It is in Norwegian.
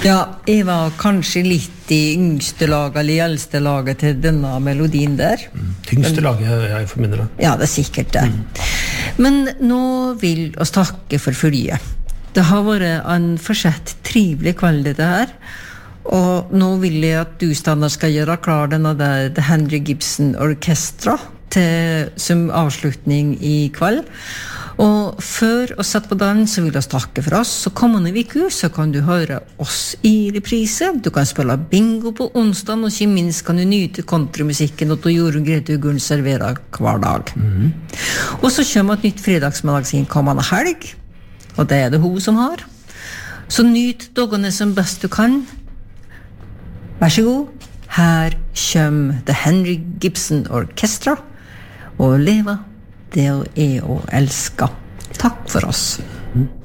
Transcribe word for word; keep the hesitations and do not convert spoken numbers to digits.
Ja, jeg var kanskje litt i yngste laget, eller i eldste laget til denne melodien der. Mm. Tyngste laget, jeg formidler det. Ja, det er sikkert det. Mm. Men nå vil oss takke for følget. Det har vært en forsett trivelig kveld dette her, og nå vil jeg at du, Stannar, skal gjøre klar denne der The Henry Gibson Orchestra til, som avslutning i kveld. Og før å sette på den, så vil jeg takke for oss. Så kommende uke så kan du høre oss i reprise. Du kan spille bingo på onsdag, og ikke minst kan du nyte countrymusikken og Jorunn Grete Ugren serverer hver dag. Mm-hmm. Og så kommer et nytt fredagsmagasin kommende helg, og det er det hun som har. Så nyt dagene som best du kan. Vær så god. Her kommer The Henry Gibson Orchestra, og leva det er å elske. Takk for oss.